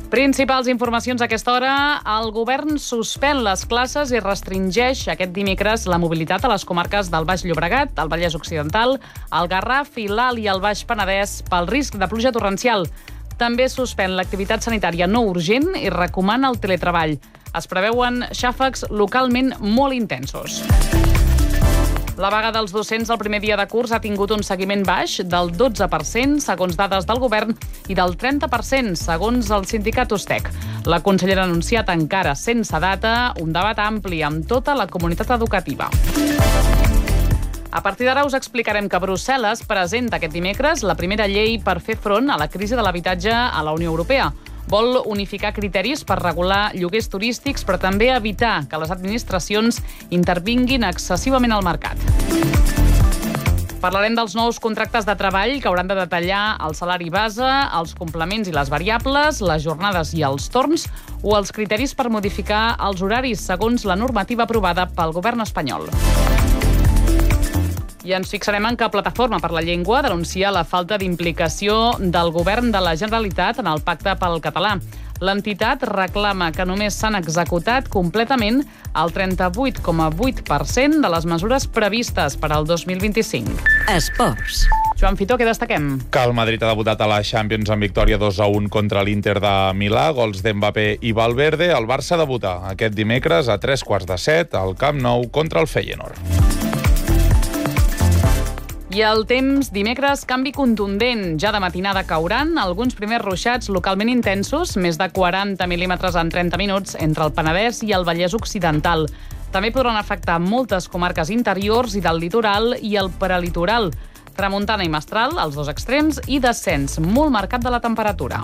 Principals informacions a aquesta hora. El govern suspèn les classes i restringeix aquest dimecres la mobilitat a les comarques del Baix Llobregat, el Vallès Occidental, el Garraf i l'Alt i el Baix Penedès pel risc de pluja torrencial. També suspèn l'activitat sanitària no urgent i recomana el teletreball. Es preveuen xàfecs localment molt intensos. La vaga dels docents el primer dia de curs ha tingut un seguiment baix del 12%, segons dades del govern, i del 30%, segons el sindicat USTEC. La consellera ha anunciat encara sense data un debat ampli amb tota la comunitat educativa. A partir d'ara us explicarem que Brussel·les presenta aquest dimecres la primera llei per fer front a la crisi de l'habitatge a la Unió Europea. Vol unificar criteris per regular lloguers turístics, però també evitar que les administracions intervinguin excessivament al mercat. Parlarem dels nous contractes de treball que hauran de detallar el salari base, els complements i les variables, les jornades i els torns, o els criteris per modificar els horaris segons la normativa aprovada pel govern espanyol. I ens fixarem en que Plataforma per la Llengua denuncia la falta d'implicació del govern de la Generalitat en el pacte pel català. L'entitat reclama que només s'han executat completament el 38,8% de les mesures previstes per al 2025. Esports. Joan Fitó, què destaquem? Que el Madrid ha debutat a la Champions en victòria 2-1 contra l'Inter de Milà, gols d'Mbappé i Valverde. El Barça debuta aquest dimecres a 7:15 al Camp Nou contra el Feyenoord. I el temps, dimecres, canvi contundent. Ja de matinada cauran alguns primers ruixats localment intensos, més de 40 mil·límetres en 30 minuts entre el Penedès i el Vallès Occidental. També podran afectar moltes comarques interiors i del litoral i el prelitoral. Tramuntana i mestral, els dos extrems, i descens molt marcat de la temperatura.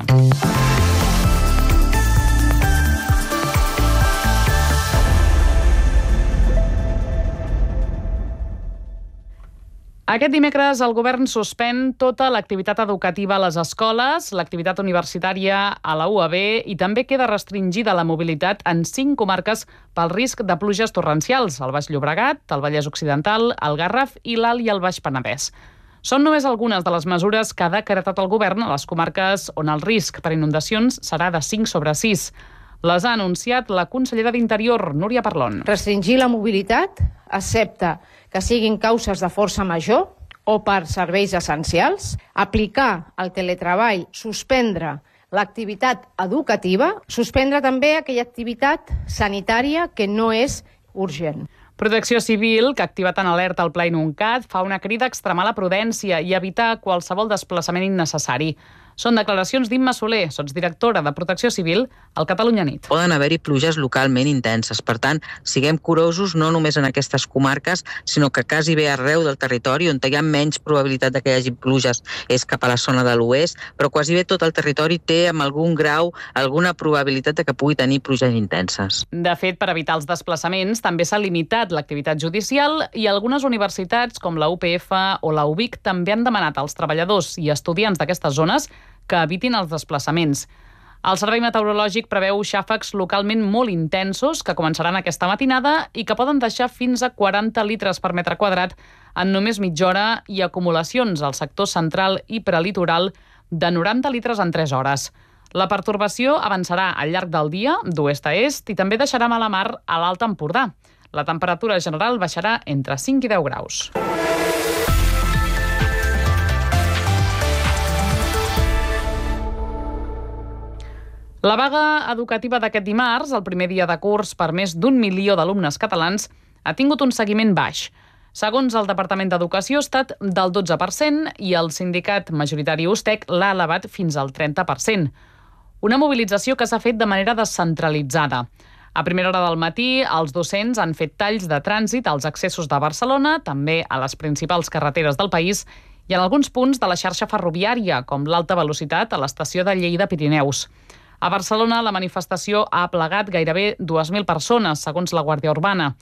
Aquest dimecres el govern suspèn tota l'activitat educativa a les escoles, l'activitat universitària a la UAB i també queda restringida la mobilitat en 5 comarques pel risc de pluges torrencials, el Baix Llobregat, el Vallès Occidental, el Garraf i l'Alt i el Baix Penedès. Són només algunes de les mesures que ha decretat el govern a les comarques on el risc per inundacions serà de 5/6. Les ha anunciat la consellera d'Interior, Núria Parlon. Restringir la mobilitat, excepte que siguin causes de força major o per serveis essencials, aplicar el teletreball, suspendre l'activitat educativa, suspendre també aquella activitat sanitària que no és urgent. Protecció Civil, que ha activat en alerta el Pla Inuncat, fa una crida a extremar la prudència i evitar qualsevol desplaçament innecessari. Són declaracions d'Imma Soler, sotsdirectora de Protecció Civil al Catalunya Nit. Poden haver-hi pluges localment intenses. Per tant, siguem curosos no només en aquestes comarques, sinó que quasi bé arreu del territori on hi ha menys probabilitat de que hi hagi pluges és cap a la zona de l'oest, però quasi bé tot el territori té amb algun grau alguna probabilitat de que pugui tenir pluges intenses. De fet, per evitar els desplaçaments, també s'ha limitat l'activitat judicial i algunes universitats, com la UPF o la UBIC, també han demanat als treballadors i estudiants d'aquestes zones que evitin els desplaçaments. El Servei Meteorològic preveu xàfecs localment molt intensos que començaran aquesta matinada i que poden deixar fins a 40 litres per metre quadrat en només mitja hora i acumulacions al sector central i prelitoral de 90 litres en 3 hores. La pertorbació avançarà al llarg del dia, d'oest a est, i també deixarà mala mar a l'Alt Empordà. La temperatura general baixarà entre 5 i 10 graus. La vaga educativa d'aquest dimarts, el primer dia de curs per més d'1 milió d'alumnes catalans, ha tingut un seguiment baix. Segons el Departament d'Educació, ha estat del 12% i el sindicat majoritari USTEC l'ha elevat fins al 30%. Una mobilització que s'ha fet de manera descentralitzada. A primera hora del matí, els docents han fet talls de trànsit als accessos de Barcelona, també a les principals carreteres del país, i en alguns punts de la xarxa ferroviària, com l'alta velocitat a l'estació de Lleida-Pirineus. A Barcelona, la manifestació ha aplegat gairebé 2.000 persones, segons la Guàrdia Urbana.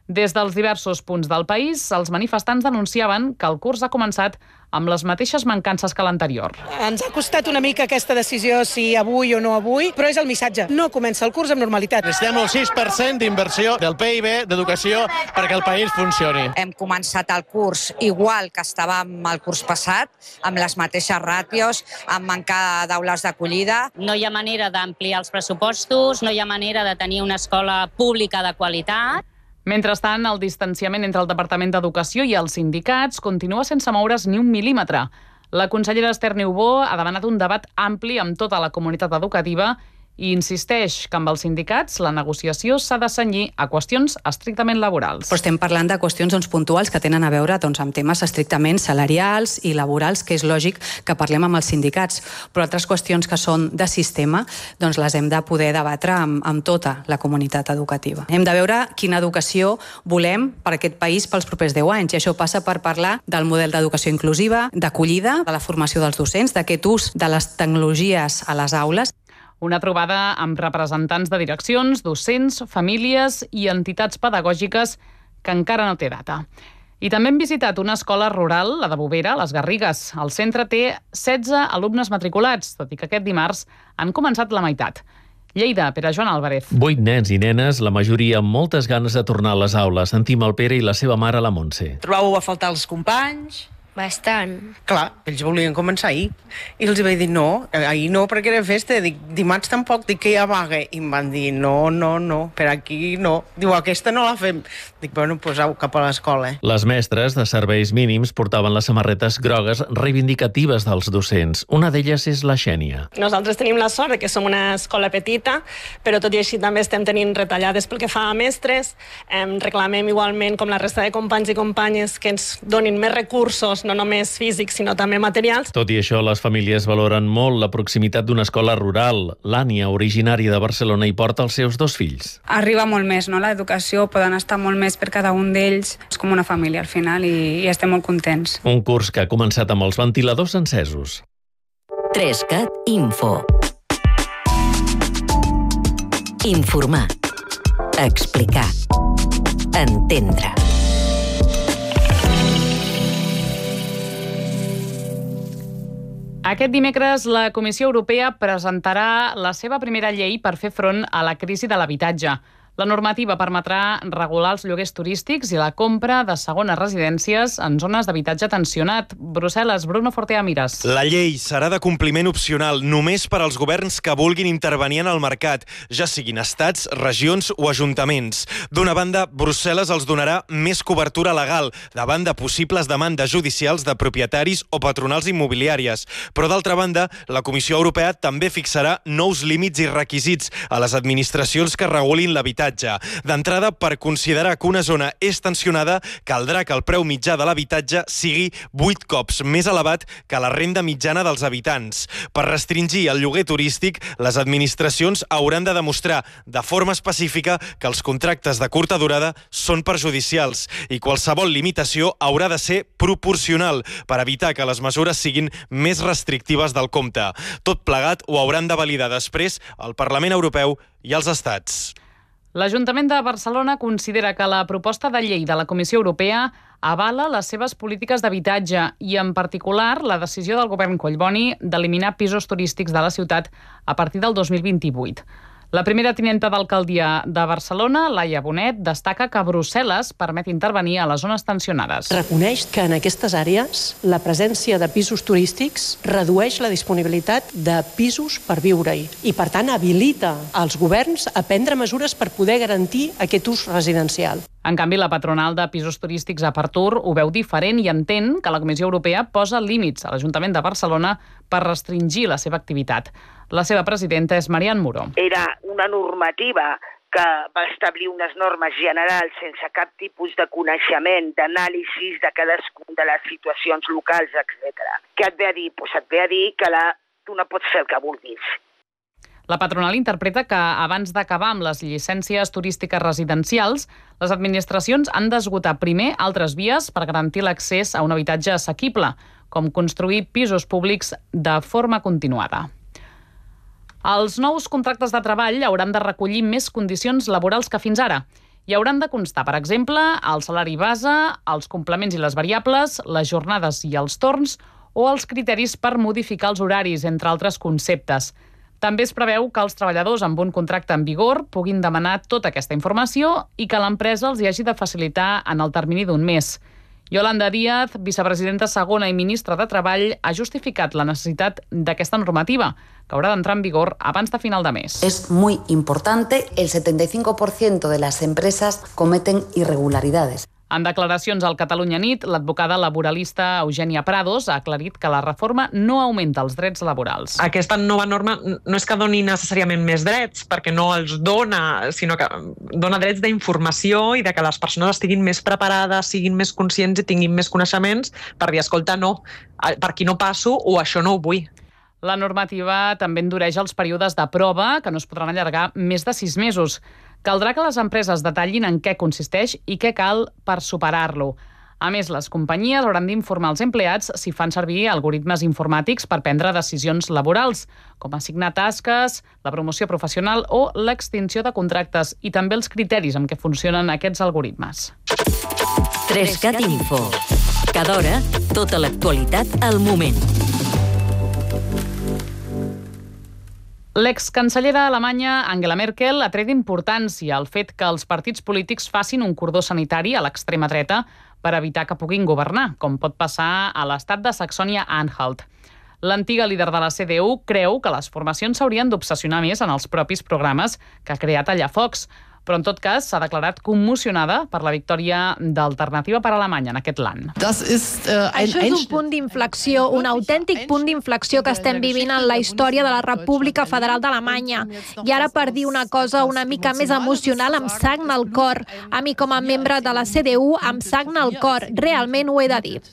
Des dels diversos punts del país, els manifestants denunciaven que el curs ha començat amb les mateixes mancances que l'anterior. Ens ha costat una mica aquesta decisió, si avui o no avui, però és el missatge. No comença el curs amb normalitat. Necessitem el 6% d'inversió del PIB d'educació perquè el país funcioni. Hem començat el curs igual que estàvem el curs passat, amb les mateixes ràtios, amb manca d'aules d'acollida. No hi ha manera d'ampliar els pressupostos, no hi ha manera de tenir una escola pública de qualitat. Mentrestant, el distanciament entre el Departament d'Educació i els sindicats continua sense moure's ni un mil·límetre. La consellera Esther Niubó ha demanat un debat ampli amb tota la comunitat educativa i insisteix que amb els sindicats la negociació s'ha de cenyir a qüestions estrictament laborals. Però estem parlant de qüestions puntuals que tenen a veure amb temes estrictament salarials i laborals, que és lògic que parlem amb els sindicats, però altres qüestions que són de sistema les hem de poder debatre amb tota la comunitat educativa. Hem de veure quina educació volem per aquest país pels propers 10 anys, i això passa per parlar del model d'educació inclusiva, d'acollida, de la formació dels docents, d'aquest ús de les tecnologies a les aules. Una trobada amb representants de direccions, docents, famílies i entitats pedagògiques que encara no té data. I també hem visitat una escola rural, la de Bovera, a les Garrigues. El centre té 16 alumnes matriculats, tot i que aquest dimarts han començat la meitat. Lleida, Pere Joan Álvarez. 8 nens i nenes, la majoria amb moltes ganes de tornar a les aules. Sentim el Pere i la seva mare, la Montse. Trobàveu a faltar els companys? Bastant. Clar, ells volien començar ahir. I els vaig dir no, ahir no perquè era festa. Dic, dimarts tampoc, dic que hi ha vaga. I em van dir no, per aquí no. Diu, aquesta no la fem. Dic, bueno, pues au cap a l'escola. Les mestres de serveis mínims portaven les samarretes grogues reivindicatives dels docents. Una d'elles és la Xènia. Nosaltres tenim la sort que som una escola petita, però tot i així també estem tenint retallades pel que fa a mestres. Reclamem igualment, com la resta de companys i companyes, que ens donin més recursos, no només físics, sinó també materials. Tot i això, les famílies valoren molt la proximitat d'una escola rural. L'Ània, originària de Barcelona, hi porta els seus 2 fills. Arriba molt més, no?, l'educació, poden estar molt més per cada un d'ells. És com una família al final i estem molt contents. Un curs que ha començat amb els ventiladors encesos. 3CAT Info. Informar. Explicar. Entendre. Aquest dimecres la Comissió Europea presentarà la seva primera llei per fer front a la crisi de l'habitatge. La normativa permetrà regular els lloguers turístics i la compra de segones residències en zones d'habitatge tensionat. Brussel·les, Bruno Fortea Miras. La llei serà de compliment opcional només per als governs que vulguin intervenir en el mercat, ja siguin estats, regions o ajuntaments. D'una banda, Brussel·les els donarà més cobertura legal davant de possibles demandes judicials de propietaris o patronals immobiliàries. Però d'altra banda, la Comissió Europea també fixarà nous límits i requisits a les administracions que regulin l'habitatge. D'entrada, per considerar que una zona és tensionada, caldrà que el preu mitjà de l'habitatge sigui 8 cops més elevat que la renda mitjana dels habitants. Per restringir el lloguer turístic, les administracions hauran de demostrar de forma específica que els contractes de curta durada són perjudicials i qualsevol limitació haurà de ser proporcional per evitar que les mesures siguin més restrictives del compte. Tot plegat ho hauran de validar després el Parlament Europeu i els estats. L'Ajuntament de Barcelona considera que la proposta de llei de la Comissió Europea avala les seves polítiques d'habitatge i, en particular, la decisió del govern Collboni d'eliminar pisos turístics de la ciutat a partir del 2028. La primera tinenta d'alcaldia de Barcelona, Laia Bonet, destaca que Brussel·les permet intervenir a les zones tensionades. Reconeix que en aquestes àrees la presència de pisos turístics redueix la disponibilitat de pisos per viure-hi i, per tant, habilita els governs a prendre mesures per poder garantir aquest ús residencial. En canvi, la patronal de pisos turístics a Partur ho veu diferent i entén que la Comissió Europea posa límits a l'Ajuntament de Barcelona per restringir la seva activitat. La seva presidenta és Marian Muro. Era una normativa que va establir unes normes generals sense cap tipus de coneixement, d'anàlisis de cadascuna de les situacions locals, etc. Què et ve a dir? Pues et ve a dir que tu no pots fer el que vulguis. La patronal interpreta que abans d'acabar amb les llicències turístiques residencials, les administracions han d'esgotar primer altres vies per garantir l'accés a un habitatge assequible, com construir pisos públics de forma continuada. Els nous contractes de treball hauran de recollir més condicions laborals que fins ara Hi hauran de constar, per exemple, el salari base, els complements i les variables, les jornades i els torns o els criteris per modificar els horaris, entre altres conceptes. També es preveu que els treballadors amb un contracte en vigor puguin demanar tota aquesta informació i que l'empresa els hi hagi de facilitar en el termini d'un mes. Yolanda Díaz, vicepresidenta segona i ministra de Treball, ha justificat la necessitat d'aquesta normativa, que haurà d'entrar en vigor abans de final de mes. Es muy importante, el 75% de las empresas cometen irregularidades. En declaracions al Catalunya Nit, l'advocada laboralista Eugènia Prados ha aclarit que la reforma no augmenta els drets laborals. Aquesta nova norma no és que doni necessàriament més drets, perquè no els dona, sinó que dona drets d'informació i de que les persones estiguin més preparades, siguin més conscients i tinguin més coneixements per dir, escolta, no, per aquí no passo o això no ho vull. La normativa també endureix els períodes de prova, que no es podran allargar més de 6 mesos. Caldrà que les empreses detallin en què consisteix i què cal per superar-lo. A més, les companyies hauran d'informar els empleats si fan servir algoritmes informàtics per prendre decisions laborals, com assignar tasques, la promoció professional o l'extinció de contractes, i també els criteris amb què funcionen aquests algoritmes. 3CAT Info. Cada hora, tota l'actualitat al moment. L'excancellera alemanya Angela Merkel ha tret importància al fet que els partits polítics facin un cordó sanitari a l'extrema dreta per evitar que puguin governar, com pot passar a l'estat de Saxònia-Anhalt. L'antiga líder de la CDU creu que les formacions s'haurien d'obsessionar més en els propis programes que ha creat Tallafocs, però en tot cas s'ha declarat commocionada per la victòria d'Alternativa per Alemanya en aquest land. Això és un punt d'inflexió, un autèntic punt d'inflexió que estem vivint en la història de la República Federal d'Alemanya. I ara, per dir una cosa una mica més emocional, em sagna el cor. A mi, com a membre de la CDU, em sagna el cor. Realment ho he de dir.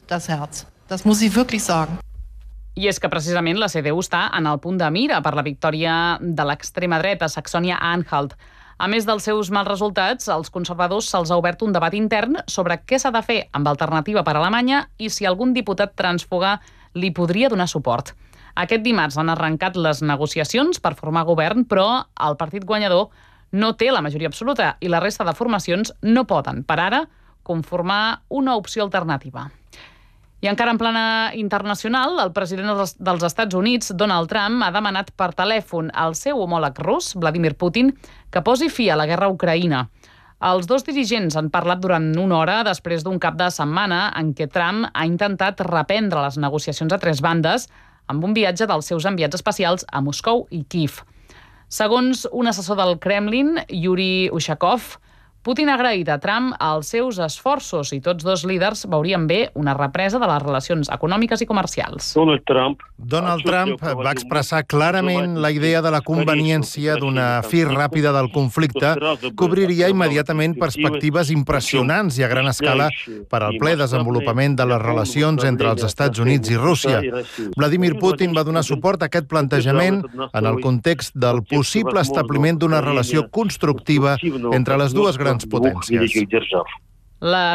I és que precisament la CDU està en el punt de mira per la victòria de l'extrema dreta, Saxònia-Anhalt. A més dels seus mals resultats, als conservadors se'ls ha obert un debat intern sobre què s'ha de fer amb Alternativa per Alemanya i si algun diputat trànsfuga li podria donar suport. Aquest dimarts han arrencat les negociacions per formar govern, però el partit guanyador no té la majoria absoluta i la resta de formacions no poden, per ara, conformar una opció alternativa. I encara en plana internacional, el president dels Estats Units, Donald Trump, ha demanat per telèfon al seu homòleg rus, Vladimir Putin, que posi fi a la guerra a Ucraïna. Els dos dirigents han parlat durant una hora després d'un cap de setmana en què Trump ha intentat reprendre les negociacions a 3 bandes amb un viatge dels seus enviats especials a Moscou i Kíev. Segons un assessor del Kremlin, Yuri Ushakov, Putin ha agraït a Trump els seus esforços i tots dos líders veurien bé una represa de les relacions econòmiques i comercials. Donald Trump va expressar clarament la idea de la conveniència d'una fi ràpida del conflicte que obriria immediatament perspectives impressionants i a gran escala per al ple desenvolupament de les relacions entre els Estats Units i Rússia. Vladimir Putin va donar suport a aquest plantejament en el context del possible establiment d'una relació constructiva entre les dues grans potències. La